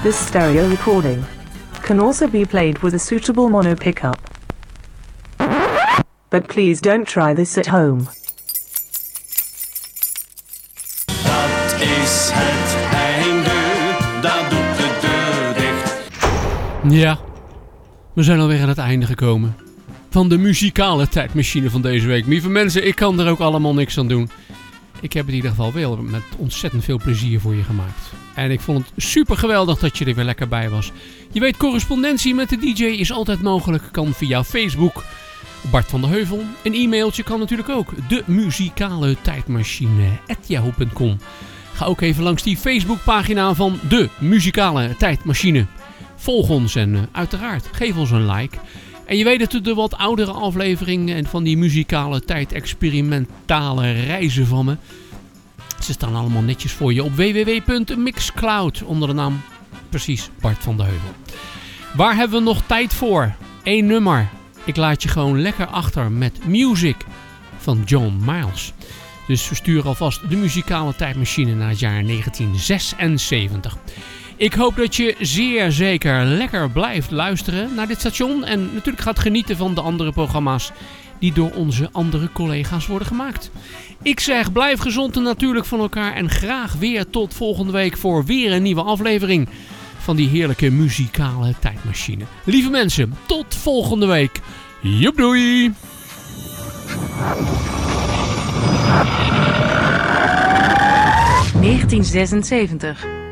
This stereo recording can also be played with a suitable mono pickup. But please don't try this at home. Dat is het einde, dat doet de deur dicht. Ja, we zijn alweer aan het einde gekomen van de muzikale tijdmachine van deze week. Lieve mensen, ik kan er ook allemaal niks aan doen. Ik heb het in ieder geval wel met ontzettend veel plezier voor je gemaakt. En ik vond het super geweldig dat je er weer lekker bij was. Je weet, correspondentie met de DJ is altijd mogelijk. Kan via Facebook, Bart van der Heuvel. Een e-mailtje kan natuurlijk ook. De muzikale tijdmachine@yahoo.com. Ga ook even langs die Facebookpagina van de muzikale tijdmachine. Volg ons en uiteraard geef ons een like. En je weet dat de wat oudere afleveringen en van die muzikale tijd-experimentale reizen van me. Ze staan allemaal netjes voor je op www.mixcloud onder de naam precies Bart van der Heuvel. Waar hebben we nog tijd voor? 1 nummer. Ik laat je gewoon lekker achter met Music van John Miles. Dus we sturen alvast de muzikale tijdmachine naar het jaar 1976. Ik hoop dat je zeer zeker lekker blijft luisteren naar dit station. En natuurlijk gaat genieten van de andere programma's die door onze andere collega's worden gemaakt. Ik zeg, blijf gezond en natuurlijk van elkaar. En graag weer tot volgende week voor weer een nieuwe aflevering van die heerlijke muzikale tijdmachine. Lieve mensen, tot volgende week. Joep doei! ...1976...